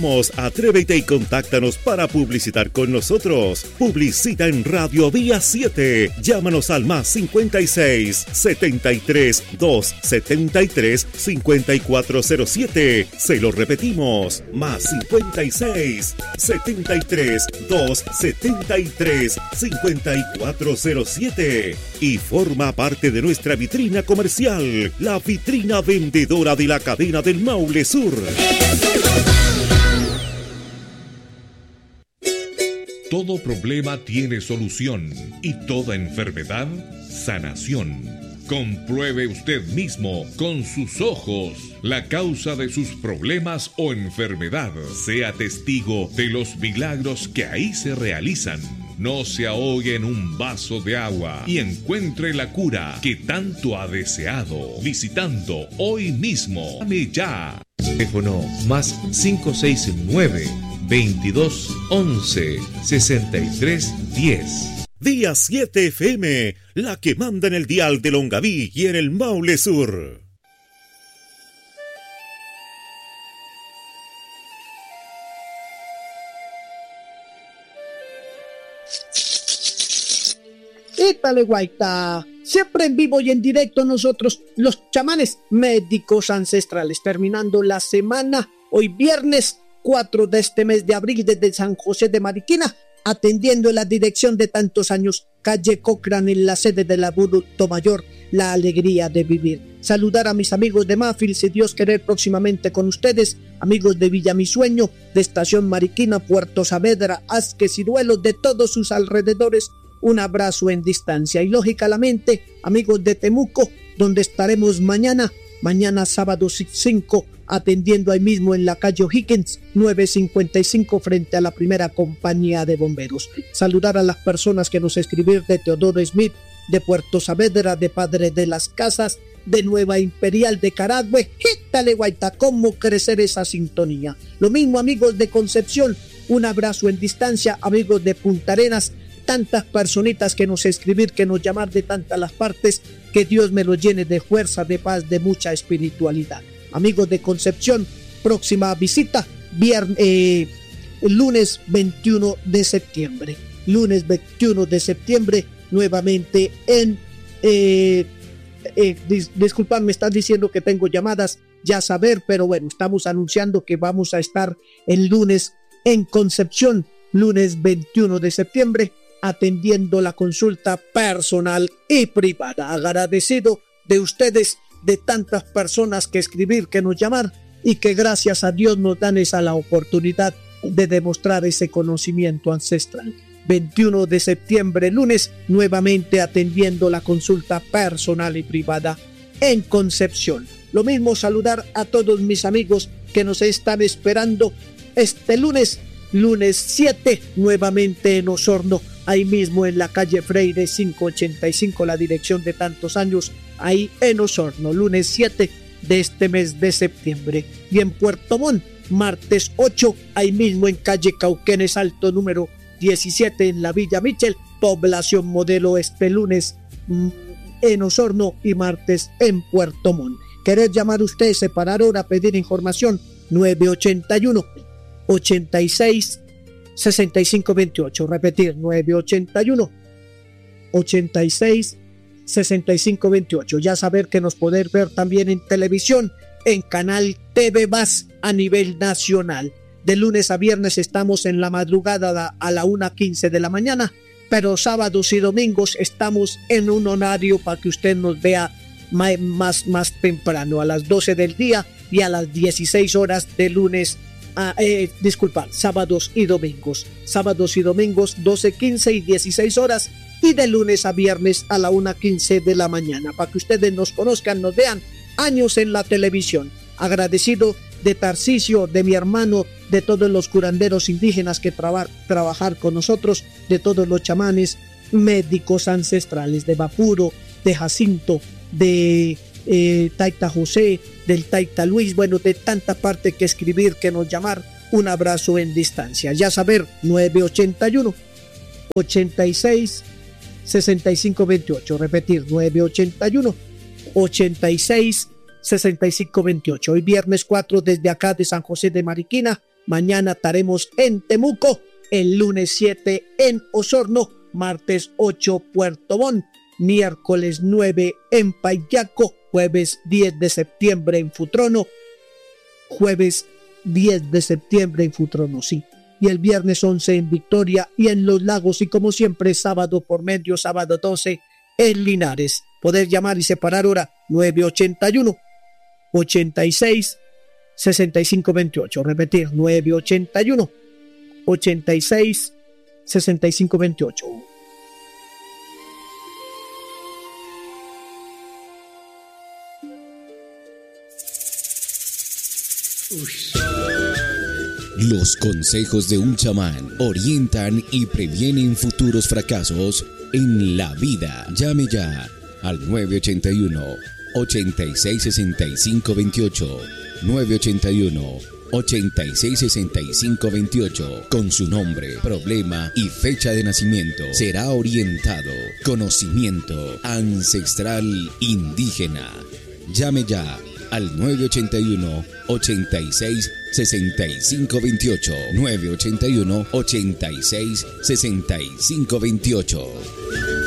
Vamos, atrévete y contáctanos para publicitar con nosotros. Publicita en Radio Vía 7. Llámanos al más 56 73 273 5407. Se lo repetimos, más 56 73 273 5407. Y forma parte de nuestra vitrina comercial, la vitrina vendedora de la cadena del Maule Sur. Todo problema tiene solución y toda enfermedad, sanación. Compruebe usted mismo con sus ojos la causa de sus problemas o enfermedad. Sea testigo de los milagros que ahí se realizan. No se ahogue en un vaso de agua y encuentre la cura que tanto ha deseado visitando hoy mismo. Llame ya. Teléfono más 569 22 11 63 10. Vía 7 FM, la que manda en el dial de Longaví y en el Maule Sur. Ítale, guaita. Siempre en vivo y en directo nosotros, los chamanes médicos ancestrales, terminando la semana, hoy viernes 4 de este mes de abril desde San José de Mariquina, atendiendo en la dirección de tantos años, calle Cochrane, en la sede del Adulto Mayor, la alegría de vivir. Saludar a mis amigos de Mafil, si Dios querer, próximamente con ustedes, amigos de Villa Mi Sueño, de Estación Mariquina, Puerto Saavedra, Asques y Duelos, de todos sus alrededores, un abrazo en distancia. Y lógicamente, amigos de Temuco, donde estaremos mañana sábado 5, atendiendo ahí mismo en la calle Higgins 955 frente a la primera compañía de bomberos. Saludar a las personas que nos escribieron de Teodoro Smith, de Puerto Saavedra, de Padre de las Casas, de Nueva Imperial, de Caragüe. Quítale, guaita, cómo crecer esa sintonía. Lo mismo, amigos de Concepción, un abrazo en distancia. Amigos de Punta Arenas, tantas personitas que nos escribir, que nos llamar de tantas las partes, que Dios me lo llene de fuerza, de paz, de mucha espiritualidad. Amigos de Concepción, próxima visita, lunes 21 de septiembre. Lunes 21 de septiembre, nuevamente en... disculpad, me están diciendo que tengo llamadas, ya saber, pero bueno, estamos anunciando que vamos a estar el lunes en Concepción, lunes 21 de septiembre, atendiendo la consulta personal y privada. Agradecido de ustedes, de tantas personas que escribir, que nos llamar, y que gracias a Dios nos dan esa la oportunidad de demostrar ese conocimiento ancestral. 21 de septiembre, lunes, nuevamente atendiendo la consulta personal y privada en Concepción. Lo mismo, saludar a todos mis amigos que nos están esperando este lunes 7, nuevamente en Osorno, ahí mismo en la calle Freire 585, la dirección de tantos años, ahí en Osorno, lunes 7 de este mes de septiembre. Y en Puerto Montt, martes 8, ahí mismo en calle Cauquenes Alto, número 17, en la Villa Michel, población modelo, este lunes en Osorno y martes en Puerto Montt. ¿Querer llamar usted, separar hora, pedir información? 981 86 65 28, repetir, 981 86 65 28. Ya saber que nos poder ver también en televisión, en Canal TV Más a nivel nacional. De lunes a viernes estamos en la madrugada a la 1:15 de la mañana, pero sábados y domingos estamos en un horario para que usted nos vea más temprano, a las 12 del día y a las 16 horas de lunes sábados y domingos. Sábados y domingos 12:15 y 16 horas, y de lunes a viernes a la 1:15 de la mañana, para que ustedes nos conozcan, nos vean. Años en la televisión. Agradecido de Tarcisio, de mi hermano, de todos los curanderos indígenas que trabajar con nosotros, de todos los chamanes médicos ancestrales, de Bapuro, de Jacinto, de Taita José, del Taita Luis, bueno, de tanta parte que escribir, que nos llamar. Un abrazo en distancia. Ya saber, 981 86 65 28, repetir, 981 86 65 28. Hoy viernes 4 desde acá de San José de Mariquina, Mañana estaremos en Temuco, el lunes 7 en Osorno, martes 8 Puerto Montt, miércoles 9 en Payaco, jueves 10 de septiembre en Futrono, jueves 10 de septiembre en Futrono, sí. Y el viernes 11 en Victoria y en Los Lagos, y como siempre sábado por medio, sábado 12 en Linares. Poder llamar y separar hora 981 86 65 28. Repetir 981 86 65 28. Los consejos de un chamán orientan y previenen futuros fracasos en la vida. Llame ya al 981-866528. 981-866528. Con su nombre, problema y fecha de nacimiento. Será orientado. Conocimiento ancestral indígena. Llame ya al 981-866528. 981-866528.